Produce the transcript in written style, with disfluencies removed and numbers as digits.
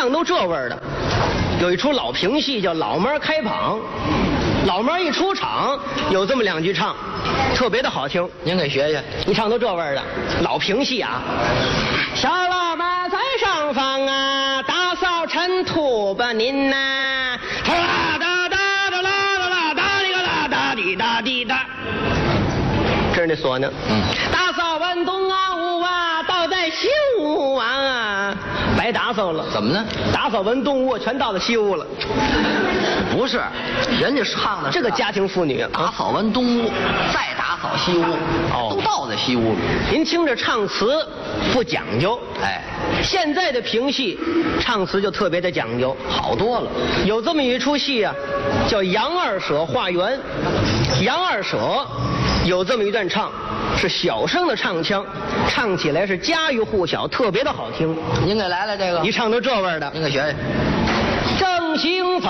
唱都这味儿的。有一出老评戏叫《老妹儿开膀》，老妹儿一出场有这么2句唱，特别的好听。 您给学学。 一唱都这味儿的老评戏啊。小老妹儿在上方啊，打扫尘土吧您呐、啦哒哒哒啦啦啦哒哩个啦哒滴哒滴哒。这是那唢呐。打扫完东啊屋啊，倒在西屋啊，白打扫了。 怎么呢？ 打扫完东屋全到了西屋了。 不是，人家唱的这个家庭妇女打扫完东屋，再打扫西屋，都倒在西屋里。 您听着唱词不讲究， 哎， 现在的评戏唱词就特别的讲究， 好多了。 有这么一出戏啊，叫《杨二舍化缘》。杨二舍有这么一段唱，是小声的唱腔，唱起来是家喻户晓，特别的好听。 您给来这个， 一唱都这味儿的。 您给学学。